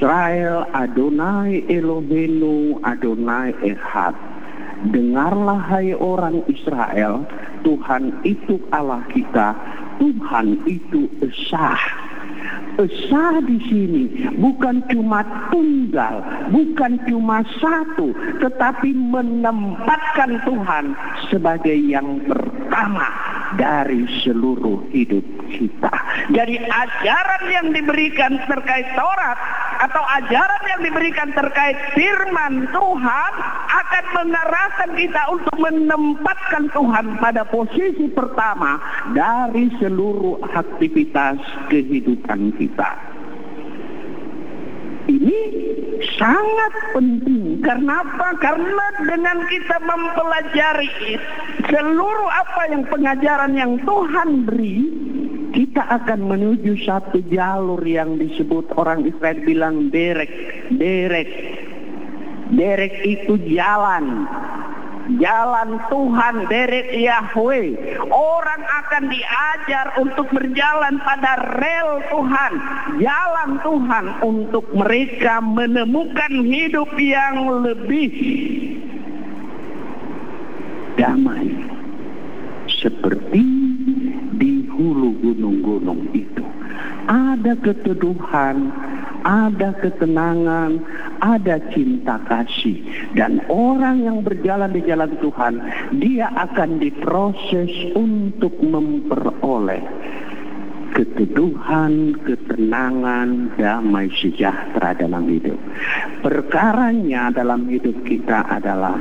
Israel, Adonai Eloheinu, Adonai Echad. Dengarlah hai orang Israel, Tuhan itu Allah kita, Tuhan itu Esa. Esa di sini bukan cuma tunggal, bukan cuma satu, tetapi menempatkan Tuhan sebagai yang pertama dari seluruh hidup kita. Jadi ajaran yang diberikan terkait Taurat atau ajaran yang diberikan terkait firman Tuhan akan mengarahkan kita untuk menempatkan Tuhan pada posisi pertama dari seluruh aktivitas kehidupan kita. Ini sangat penting. Kenapa? Karena dengan kita mempelajari seluruh apa yang pengajaran yang Tuhan beri, kita akan menuju satu jalur yang disebut orang Israel bilang derek. Derek itu jalan. Jalan Tuhan, derek Yahweh. Orang akan diajar untuk berjalan pada rel Tuhan, jalan Tuhan, untuk mereka menemukan hidup yang lebih damai, seperti di hulu gunung-gunung itu. Ada keteduhan, ada ketenangan, ada cinta kasih. Dan orang yang berjalan di jalan Tuhan, dia akan diproses untuk memperoleh keteduhan, ketenangan, damai sejahtera dalam hidup. Perkaranya dalam hidup kita adalah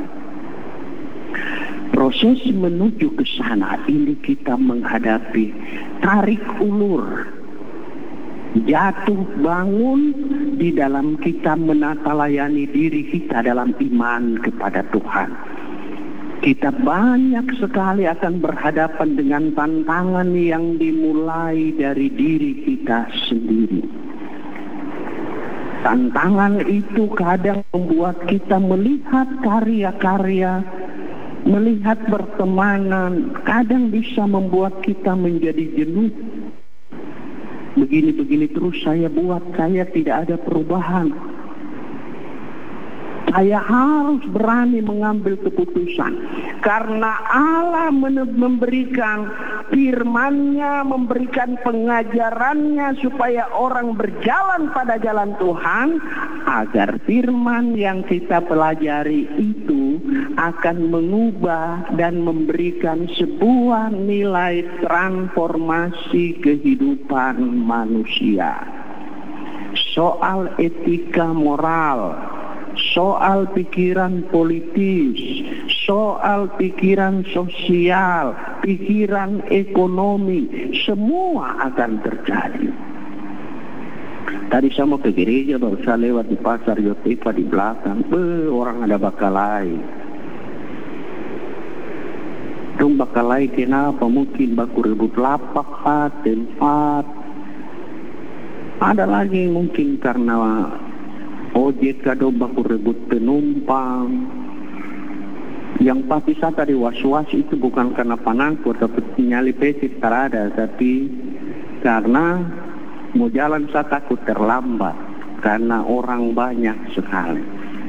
proses menuju ke sana. Ini kita menghadapi tarik ulur, jatuh bangun di dalam kita menata layani diri kita dalam iman kepada Tuhan. Kita banyak sekali akan berhadapan dengan tantangan yang dimulai dari diri kita sendiri. Tantangan itu kadang membuat kita melihat karya-karya, melihat pertemanan, kadang bisa membuat kita menjadi jenuh. Begini-begini terus saya buat, saya tidak ada perubahan. Saya harus berani mengambil keputusan. Karena Allah memberikan firman-Nya, memberikan pengajarannya supaya orang berjalan pada jalan Tuhan, agar firman yang kita pelajari itu akan mengubah dan memberikan sebuah nilai transformasi kehidupan manusia. Soal etika moral, soal pikiran politis, soal pikiran sosial, pikiran ekonomi, semua akan terjadi. Tadi saya mau ke gereja, baru saya lewat di pasar Yotepa di belakang, orang ada bakalai. Dong bakalai kenapa? Mungkin baku rebut lapak, tempat. Ada lagi mungkin karena ojek kado baku rebut penumpang. Yang pasti saya tadi was-was itu bukan karena panangku atau nyali pesit terada, tapi karena mau jalan saya takut terlambat karena orang banyak sekali.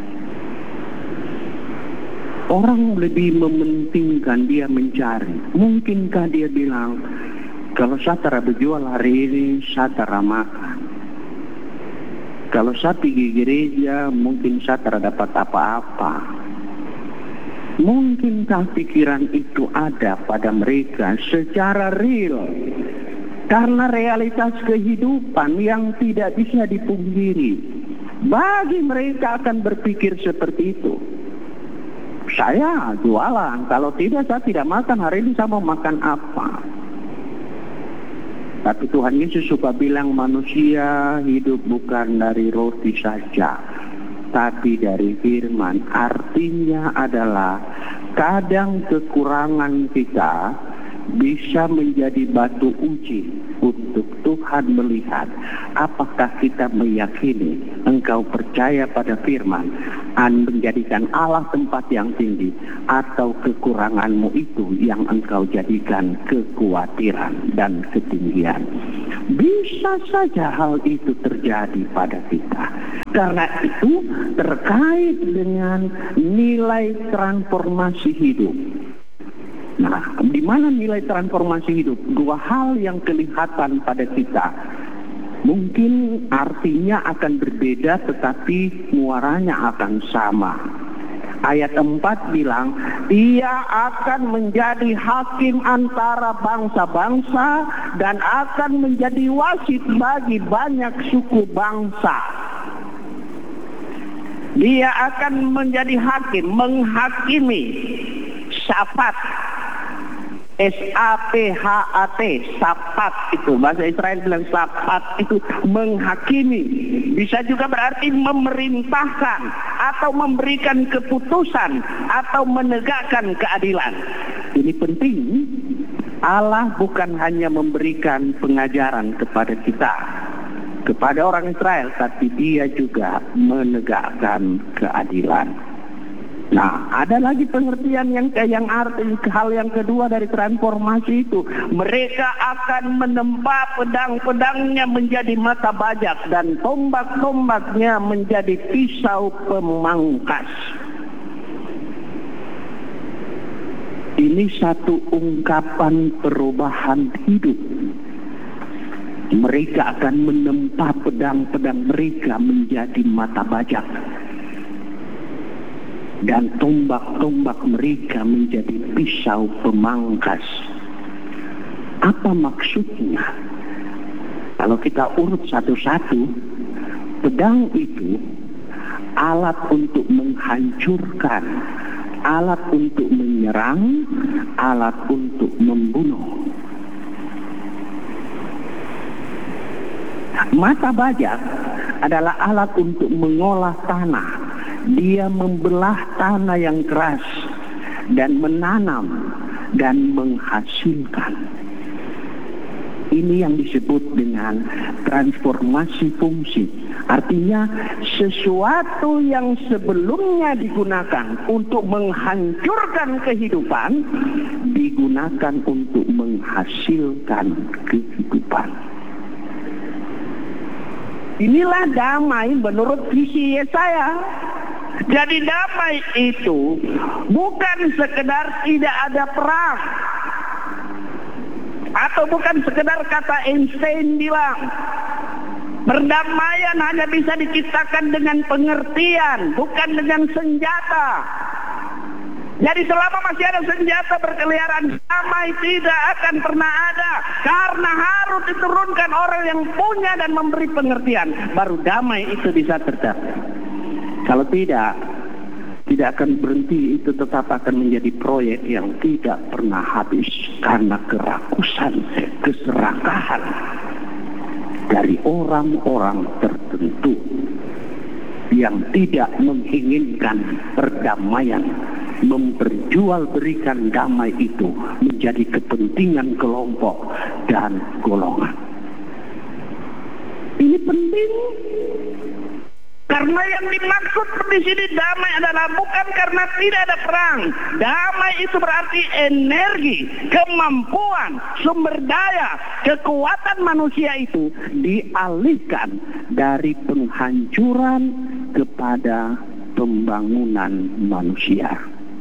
Orang lebih mementingkan dia mencari. Mungkinkah dia bilang, kalau saya tara berjual hari ini, saya tara makan. Kalau saya pergi gereja, mungkin saya tara dapat apa-apa. Mungkinkah pikiran itu ada pada mereka secara real? Karena realitas kehidupan yang tidak bisa dipungkiri. Bagi mereka akan berpikir seperti itu. Saya jualan, kalau tidak saya tidak makan, hari ini saya mau makan apa? Tapi Tuhan Yesus suka bilang manusia hidup bukan dari roti saja, tapi dari firman. Artinya adalah kadang kekurangan kita bisa menjadi batu uji untuk Tuhan melihat apakah kita meyakini engkau percaya pada firman menjadikan Allah tempat yang tinggi, atau kekuranganmu itu yang engkau jadikan kekhawatiran dan ketinggian. Bisa saja hal itu terjadi pada kita. Karena itu terkait dengan nilai transformasi hidup. Nah, di mana nilai transformasi hidup? Dua hal yang kelihatan pada kita. Mungkin artinya akan berbeda, tetapi muaranya akan sama. Ayat 4 bilang, Ia akan menjadi hakim antara bangsa-bangsa dan akan menjadi wasit bagi banyak suku bangsa. Dia akan menjadi hakim, menghakimi. Syafat, S-A-P-H-A-T, syafat itu bahasa Israel bilang syafat itu menghakimi. Bisa juga berarti memerintahkan atau memberikan keputusan atau menegakkan keadilan. Ini penting. Allah bukan hanya memberikan pengajaran kepada kita, kepada orang Israel, tapi Dia juga menegakkan keadilan. Nah, ada lagi pengertian yang arti hal yang kedua dari transformasi itu. Mereka akan menempa pedang-pedangnya menjadi mata bajak dan tombak-tombaknya menjadi pisau pemangkas. Ini satu ungkapan perubahan hidup. Mereka akan menempa pedang-pedang mereka menjadi mata bajak, dan tombak-tombak mereka menjadi pisau pemangkas. Apa maksudnya? Kalau kita urut satu-satu, pedang itu alat untuk menghancurkan, alat untuk menyerang, alat untuk membunuh. Mata bajak adalah alat untuk mengolah tanah. Dia membelah tanah yang keras dan menanam dan menghasilkan. Ini yang disebut dengan transformasi fungsi. Artinya sesuatu yang sebelumnya digunakan untuk menghancurkan kehidupan digunakan untuk menghasilkan kehidupan. Inilah damai menurut visi Yesaya. Jadi damai itu bukan sekedar tidak ada perang, atau bukan sekedar kata Einstein bilang perdamaian hanya bisa diciptakan dengan pengertian, bukan dengan senjata. Jadi selama masih ada senjata berkeliaran, damai tidak akan pernah ada, karena harus diturunkan orang yang punya dan memberi pengertian, baru damai itu bisa tercapai. Kalau tidak akan berhenti, itu tetap akan menjadi proyek yang tidak pernah habis karena kerakusan, keserakahan dari orang-orang tertentu yang tidak menginginkan perdamaian, memperjualbelikan damai itu menjadi kepentingan kelompok dan golongan. Ini penting. Karena yang dimaksud di sini damai adalah bukan karena tidak ada perang. Damai itu berarti energi, kemampuan, sumber daya, kekuatan manusia itu dialihkan dari penghancuran kepada pembangunan manusia.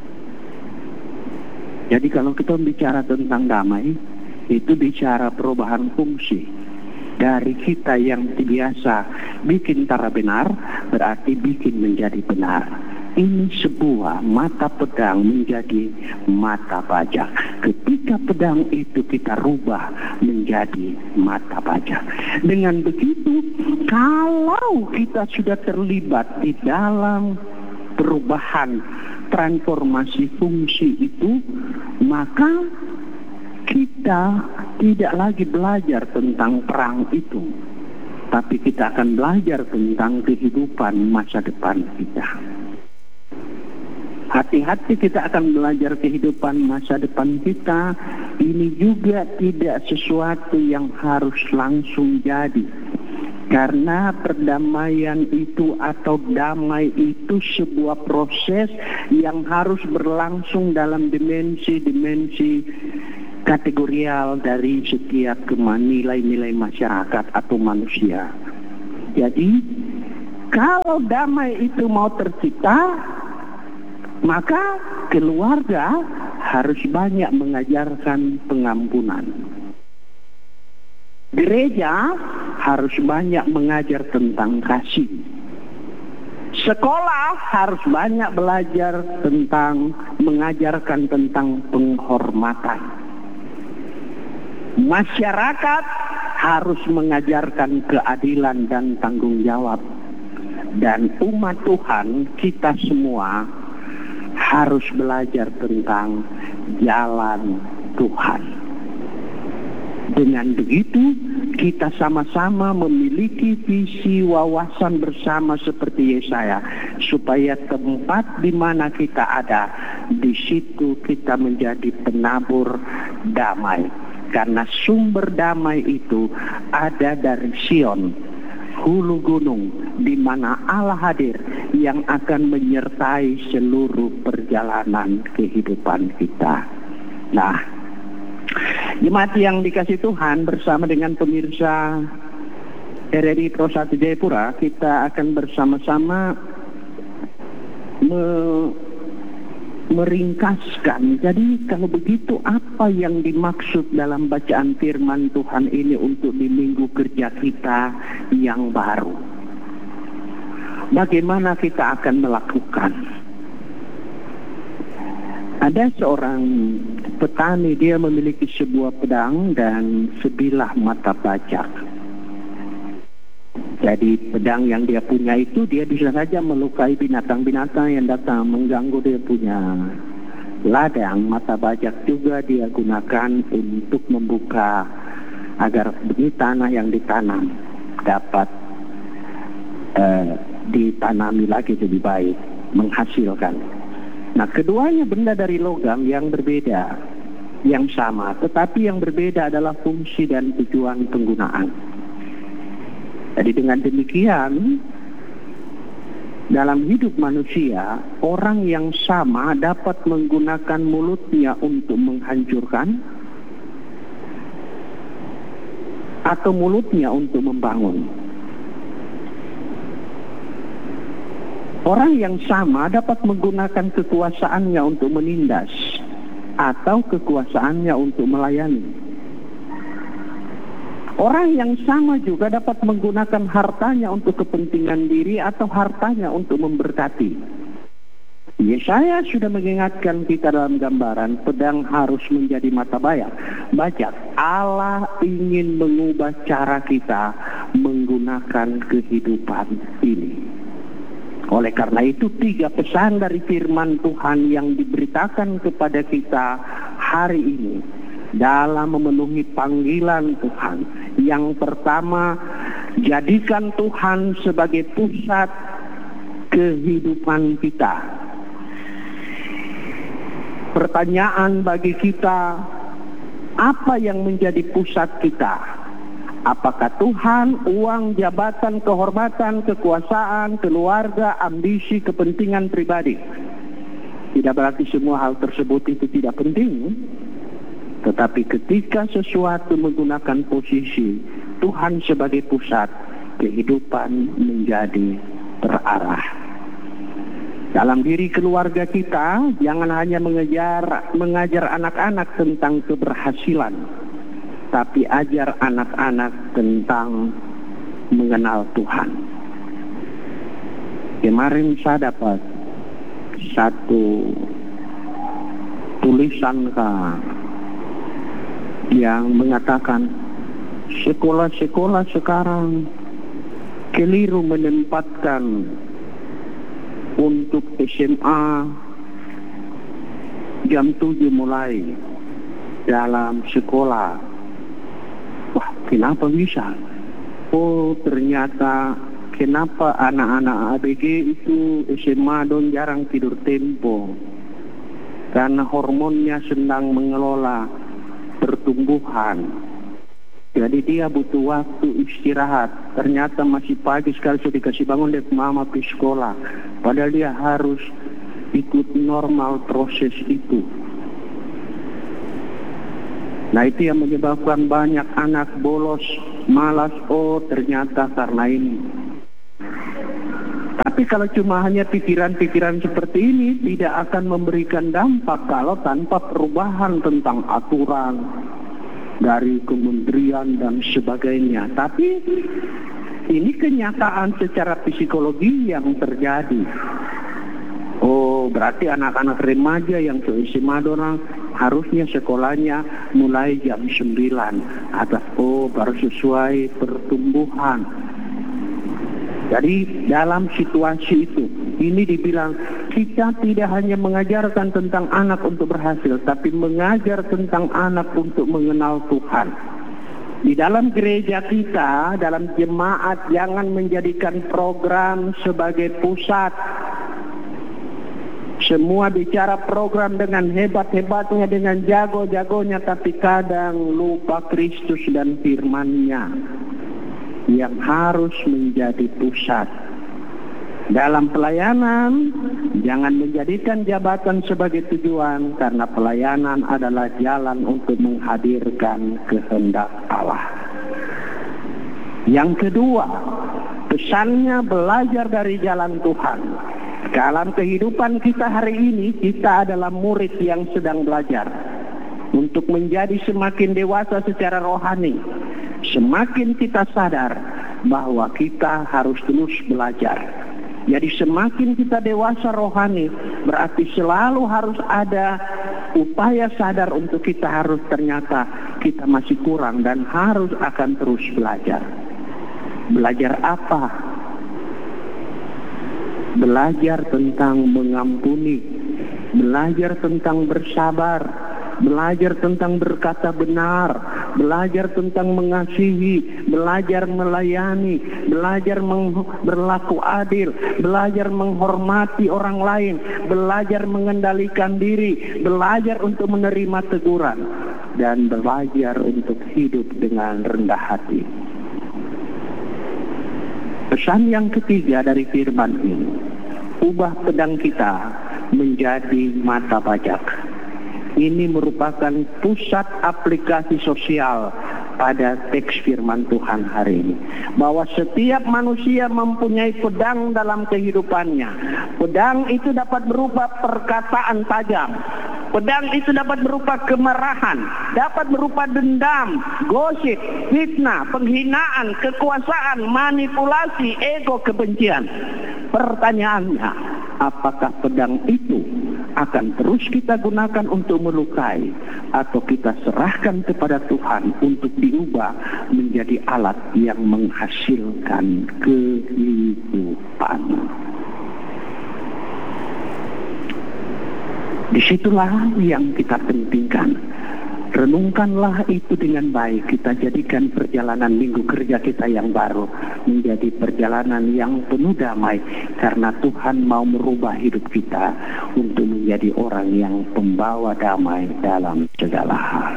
Jadi kalau kita bicara tentang damai, itu bicara perubahan fungsi. Dari kita yang biasa bikin tara benar, berarti bikin menjadi benar. Ini sebuah mata pedang menjadi mata bajak. Ketika pedang itu kita rubah menjadi mata bajak. Dengan begitu, kalau kita sudah terlibat di dalam perubahan transformasi fungsi itu, maka kita tidak lagi belajar tentang perang itu, tapi kita akan belajar tentang kehidupan masa depan kita. Hati-hati kita akan belajar kehidupan masa depan kita. Ini juga tidak sesuatu yang harus langsung jadi. Karena perdamaian itu atau damai itu sebuah proses yang harus berlangsung dalam dimensi-dimensi kategorial dari setiap nilai-nilai masyarakat atau manusia. Jadi, kalau damai itu mau tercipta, maka keluarga harus banyak mengajarkan pengampunan. Gereja harus banyak mengajar tentang kasih. Sekolah harus banyak belajar tentang mengajarkan tentang penghormatan. Masyarakat harus mengajarkan keadilan dan tanggung jawab. Dan umat Tuhan, kita semua harus belajar tentang jalan Tuhan. Dengan begitu, kita sama-sama memiliki visi wawasan bersama seperti Yesaya, supaya tempat di mana kita ada, di situ kita menjadi penabur damai. Karena sumber damai itu ada dari Sion, hulu gunung, di mana Allah hadir yang akan menyertai seluruh perjalanan kehidupan kita. Nah, jemaat yang dikasih Tuhan, bersama dengan pemirsa RRI Pro 1 Jayapura, kita akan bersama-sama meringkaskan. Jadi kalau begitu, apa yang dimaksud dalam bacaan firman Tuhan ini untuk di minggu kerja kita yang baru? Bagaimana kita akan melakukan? Ada seorang petani, dia memiliki sebuah pedang dan sebilah mata bajak. Jadi pedang yang dia punya itu, dia bisa saja melukai binatang-binatang yang datang mengganggu dia punya ladang. Mata bajak juga dia gunakan untuk membuka agar benih tanah yang ditanam dapat ditanami lagi lebih baik, menghasilkan. Nah, keduanya benda dari logam yang berbeda, yang sama, tetapi yang berbeda adalah fungsi dan tujuan penggunaan. Jadi dengan demikian, dalam hidup manusia, orang yang sama dapat menggunakan mulutnya untuk menghancurkan atau mulutnya untuk membangun. Orang yang sama dapat menggunakan kekuasaannya untuk menindas atau kekuasaannya untuk melayani. Orang yang sama juga dapat menggunakan hartanya untuk kepentingan diri atau hartanya untuk memberkati. Yesaya sudah mengingatkan kita dalam gambaran, pedang harus menjadi mata bajak. Allah ingin mengubah cara kita menggunakan kehidupan ini. Oleh karena itu, 3 pesan dari firman Tuhan yang diberitakan kepada kita hari ini dalam memenuhi panggilan Tuhan. Yang pertama, jadikan Tuhan sebagai pusat kehidupan kita. Pertanyaan bagi kita, apa yang menjadi pusat kita? Apakah Tuhan, uang, jabatan, kehormatan, kekuasaan, keluarga, ambisi, kepentingan pribadi? Tidak berarti semua hal tersebut itu tidak penting. Tetapi ketika sesuatu menggunakan posisi Tuhan sebagai pusat, kehidupan menjadi terarah. Dalam diri keluarga kita, jangan hanya mengajar anak-anak tentang keberhasilan, tapi ajar anak-anak tentang mengenal Tuhan. Kemarin saya dapat satu tulisan yang mengatakan sekolah-sekolah sekarang keliru menempatkan untuk SMA jam 7 mulai dalam sekolah. Wah, kenapa bisa? Oh, ternyata kenapa anak-anak ABG itu SMA don jarang tidur tempo? Karena hormonnya sedang mengelola pertumbuhan. Jadi dia butuh waktu istirahat. Ternyata masih pagi sekali sudah dikasih bangun dari mama pergi sekolah. Padahal dia harus ikut normal proses itu. Nah, itu yang menyebabkan banyak anak bolos, malas. Oh, ternyata karena ini. Tapi kalau cuma hanya pikiran-pikiran seperti ini, tidak akan memberikan dampak kalau tanpa perubahan tentang aturan dari kementerian dan sebagainya. Tapi ini kenyataan secara psikologi yang terjadi. Oh, berarti anak-anak remaja yang ke SMA dorang harusnya sekolahnya mulai jam 9 atau baru sesuai pertumbuhan. Jadi dalam situasi itu, ini dibilang kita tidak hanya mengajarkan tentang anak untuk berhasil, tapi mengajar tentang anak untuk mengenal Tuhan. Di dalam gereja kita, dalam jemaat, jangan menjadikan program sebagai pusat. Semua bicara program dengan hebat-hebatnya, dengan jago-jagonya, tapi kadang lupa Kristus dan firman-Nya yang harus menjadi pusat. Dalam pelayanan, jangan menjadikan jabatan sebagai tujuan, karena pelayanan adalah jalan untuk menghadirkan kehendak Allah. Yang kedua, pesannya belajar dari jalan Tuhan. Dalam kehidupan kita hari ini, kita adalah murid yang sedang belajar untuk menjadi semakin dewasa secara rohani. Semakin kita sadar bahwa kita harus terus belajar. Jadi semakin kita dewasa rohani, berarti selalu harus ada upaya sadar untuk kita harus ternyata kita masih kurang dan harus akan terus belajar. Belajar apa? Belajar tentang mengampuni, belajar tentang bersabar, belajar tentang berkata benar, belajar tentang mengasihi, belajar melayani, belajar berlaku adil, belajar menghormati orang lain, belajar mengendalikan diri, belajar untuk menerima teguran, dan belajar untuk hidup dengan rendah hati. Pesan yang ketiga dari firman ini, ubah pedang kita menjadi mata pajak. Ini merupakan pusat aplikasi sosial pada teks firman Tuhan hari ini. Bahwa setiap manusia mempunyai pedang dalam kehidupannya. Pedang itu dapat berupa perkataan tajam. Pedang itu dapat berupa kemarahan, dapat berupa dendam, gosip, fitnah, penghinaan, kekuasaan, manipulasi, ego, kebencian. Pertanyaannya, apakah pedang itu akan terus kita gunakan untuk melukai, atau kita serahkan kepada Tuhan untuk diubah menjadi alat yang menghasilkan kehidupan? Disitulah yang kita pentingkan. Renungkanlah itu dengan baik. Kita jadikan perjalanan minggu kerja kita yang baru menjadi perjalanan yang penuh damai, karena Tuhan mau merubah hidup kita untuk menjadi orang yang pembawa damai dalam segala hal.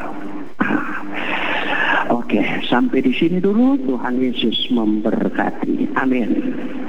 Oke, sampai di sini dulu. Tuhan Yesus memberkati. Amin.